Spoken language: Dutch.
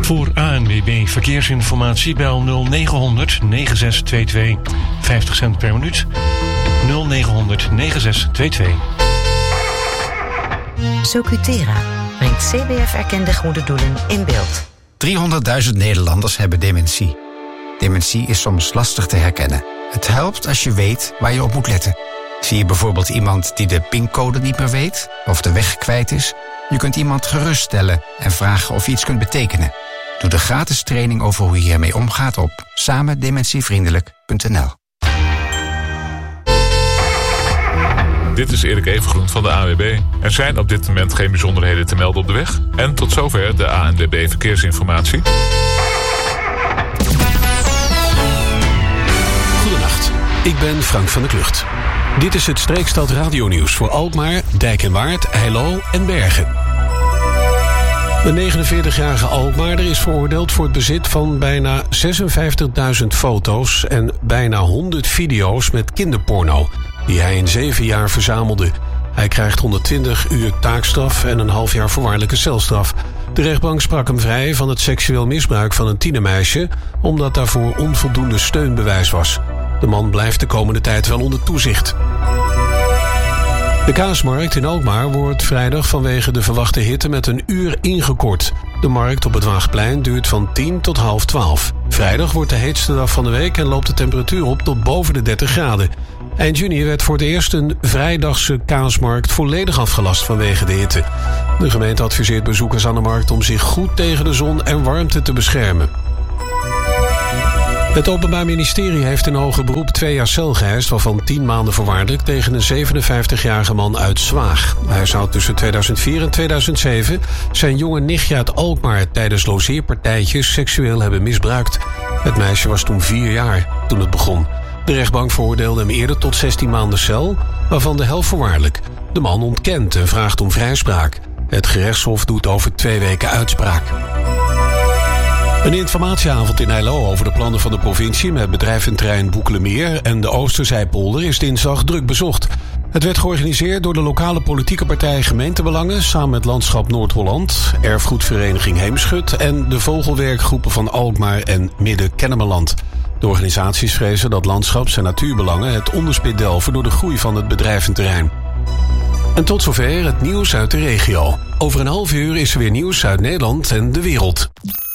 Voor ANWB Verkeersinformatie bel 0900 9622. 50 cent per minuut. 0900 9622. Socutera brengt CBF-erkende goede doelen in beeld. 300.000 Nederlanders hebben dementie. Dementie is soms lastig te herkennen. Het helpt als je weet waar je op moet letten. Zie je bijvoorbeeld iemand die de pincode niet meer weet of de weg kwijt is? Je kunt iemand geruststellen en vragen of je iets kunt betekenen. Doe de gratis training over hoe je hiermee omgaat op samendementievriendelijk.nl. Dit is Erik Evengroen van de ANWB. Er zijn op dit moment geen bijzonderheden te melden op de weg. En tot zover de ANWB Verkeersinformatie. Goedenacht, ik ben Frank van der Klucht. Dit is het Streekstad Radionieuws voor Alkmaar, Dijk en Waard, Heilo en Bergen. De 49-jarige Alkmaarder is veroordeeld voor het bezit van bijna 56.000 foto's en bijna 100 video's met kinderporno, die hij in 7 jaar verzamelde. Hij krijgt 120 uur taakstraf en een half jaar voorwaardelijke celstraf. De rechtbank sprak hem vrij van het seksueel misbruik van een tienermeisje, omdat daarvoor onvoldoende steunbewijs was. De man blijft de komende tijd wel onder toezicht. De kaasmarkt in Alkmaar wordt vrijdag vanwege de verwachte hitte met een uur ingekort. De markt op het Waagplein duurt van 10 tot 11:30. Vrijdag wordt de heetste dag van de week en loopt de temperatuur op tot boven de 30 graden. Eind juni werd voor het eerst een vrijdagse kaasmarkt volledig afgelast vanwege de hitte. De gemeente adviseert bezoekers aan de markt om zich goed tegen de zon en warmte te beschermen. Het Openbaar Ministerie heeft in hoger beroep 2 jaar cel geëist, waarvan 10 maanden voorwaardelijk tegen een 57-jarige man uit Zwaag. Hij zou tussen 2004 en 2007 zijn jonge nichtje uit Alkmaar tijdens logeerpartijtjes seksueel hebben misbruikt. Het meisje was toen 4 jaar toen het begon. De rechtbank veroordeelde hem eerder tot 16 maanden cel, waarvan de helft voorwaardelijk. De man ontkent en vraagt om vrijspraak. Het gerechtshof doet over 2 weken uitspraak. Een informatieavond in Heilo over de plannen van de provincie met bedrijventerrein Boekelemeer en de Oosterzijpolder is dinsdag druk bezocht. Het werd georganiseerd door de lokale politieke partij Gemeentebelangen samen met Landschap Noord-Holland, Erfgoedvereniging Heemschut en de vogelwerkgroepen van Alkmaar en Midden-Kennemerland. De organisaties vrezen dat landschaps- en natuurbelangen het onderspit delven door de groei van het bedrijventerrein. En tot zover het nieuws uit de regio. Over een half uur is er weer nieuws uit Nederland en de wereld.